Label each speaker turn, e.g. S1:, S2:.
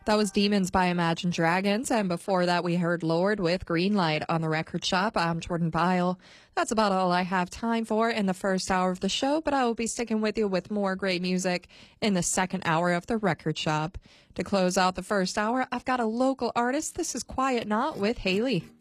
S1: That was Demons by Imagine Dragons, and before that we heard Lord with Green Light on the Record Shop. I'm Jordan Byle. That's about all I have time for in the first hour of the show, but I will be sticking with you with more great music in the second hour of the Record Shop. To close out the first hour, I've got a local artist. This is Quiet Knot with Haley.